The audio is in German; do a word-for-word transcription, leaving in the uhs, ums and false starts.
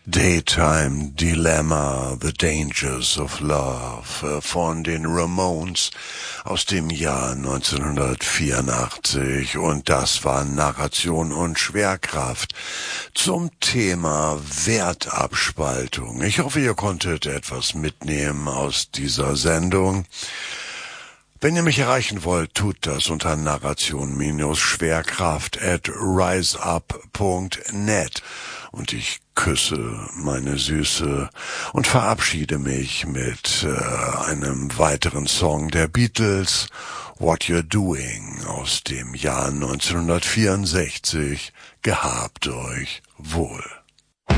Daytime Dilemma, The Dangers of Love von den Ramones aus dem Jahr neunzehnhundertvierundachtzig, und das war Narration und Schwerkraft zum Thema Wertabspaltung. Ich hoffe, ihr konntet etwas mitnehmen aus dieser Sendung. Wenn ihr mich erreichen wollt, tut das unter narration-schwerkraft at riseup punkt net. Und ich küsse meine Süße und verabschiede mich mit äh, einem weiteren Song der Beatles, What You're Doing, aus dem Jahr neunzehnhundertvierundsechzig. Gehabt euch wohl.